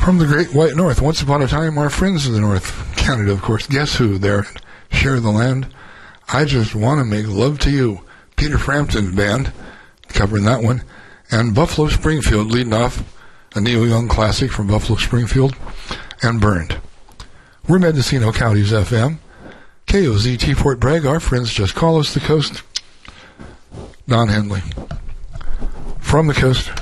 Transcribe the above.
From the Great White North, once upon a time, our friends of the North, Canada, of course. Guess who? There, share the land. I Just Want to Make Love to You. Peter Frampton's band, covering that one. And Buffalo Springfield leading off, a Neil Young classic from Buffalo Springfield, and Burned. We're Mendocino County's FM. KOZT Fort Bragg, our friends just call us the coast. Don Henley. From the coast.